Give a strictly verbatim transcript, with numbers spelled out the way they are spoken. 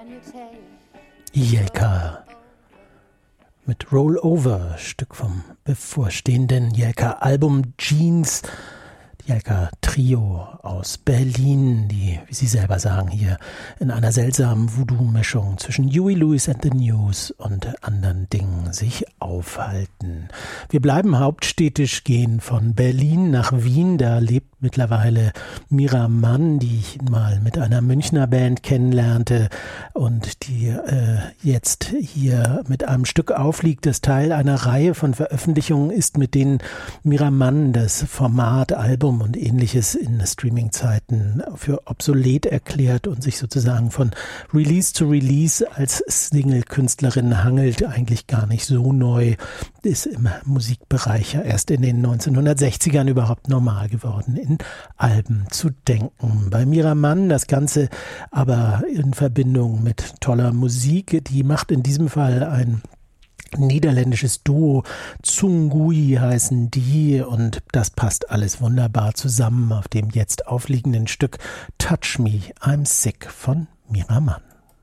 Jelka mit Rollover, Stück vom bevorstehenden Jelka-Album Jeans. Jelka-Trio aus Berlin, die, wie sie selber sagen, hier in einer seltsamen Voodoo-Mischung zwischen Huey Lewis and the News und anderen Dingen sich aufhalten. Wir bleiben hauptstädtisch, gehen von Berlin nach Wien. Da lebt mittlerweile Mira Mann, die ich mal mit einer Münchner Band kennenlernte und die äh, jetzt hier mit einem Stück aufliegt, das Teil einer Reihe von Veröffentlichungen ist, mit denen Mira Mann das Format, Album und ähnliches in Streaming-Zeiten für obsolet erklärt und sich sozusagen von Release zu Release als Single-Künstlerin hangelt, eigentlich gar nicht so neu, ist im Musikbereich ja erst in den neunzehnhundertsechzigern überhaupt normal geworden, in Alben zu denken. Bei Mira Mann das Ganze aber in Verbindung mit toller Musik, die macht in diesem Fall ein niederländisches Duo, Zungui heißen die, und das passt alles wunderbar zusammen auf dem jetzt aufliegenden Stück Touch Me, I'm Sick von Mira Mann.